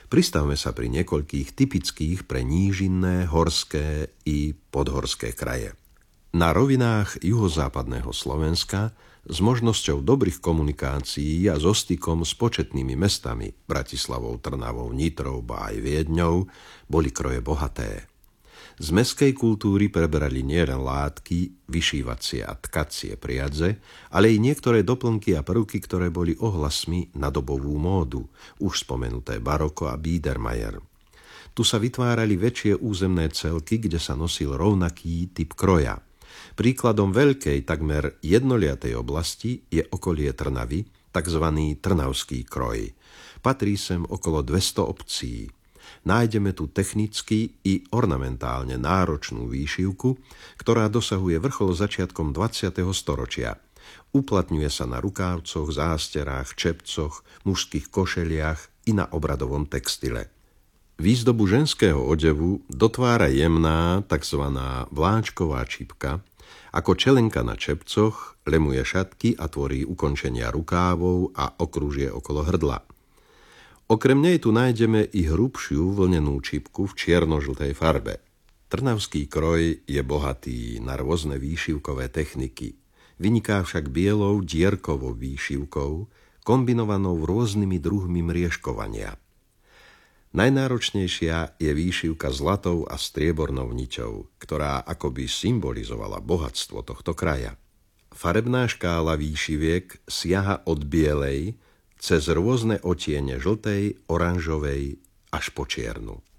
Pristavme sa pri niekoľkých typických pre nížinné, horské i podhorské kraje. Na rovinách juhozápadného Slovenska s možnosťou dobrých komunikácií a so stykom s početnými mestami Bratislavou, Trnavou, Nitrou, ba aj Viedňou boli kroje bohaté. Z mestskej kultúry prebrali nielen látky, vyšívacie a tkacie priadze, ale i niektoré doplnky a prvky, ktoré boli ohlasmi na dobovú módu, už spomenuté baroko a Biedermeier. Tu sa vytvárali väčšie územné celky, kde sa nosil rovnaký typ kroja. Príkladom veľkej, takmer jednoliatej oblasti je okolie Trnavy, tzv. Trnavský kroj. Patrí sem okolo 200 obcí. Nájdeme tu technicky i ornamentálne náročnú výšivku, ktorá dosahuje vrchol začiatkom 20. storočia. Uplatňuje sa na rukávcoch, zásterách, čepcoch, mužských košeliach i na obradovom textile. Výzdobu ženského odevu dotvára jemná, tzv. Vláčková čipka, ako čelenka na čepcoch, lemuje šatky a tvorí ukončenia rukávov a okružie okolo hrdla. Okrem nej tu nájdeme i hrubšiu vlnenú čipku v čierno-žltej farbe. Trnavský kroj je bohatý na rôzne výšivkové techniky. Vyniká však bielou dierkovou výšivkou, kombinovanou rôznymi druhmi mriežkovania. Najnáročnejšia je výšivka zlatou a striebornou niťou, ktorá akoby symbolizovala bohatstvo tohto kraja. Farebná škála výšiviek siaha od bielej cez rôzne odtiene žltej, oranžovej až po čiernu.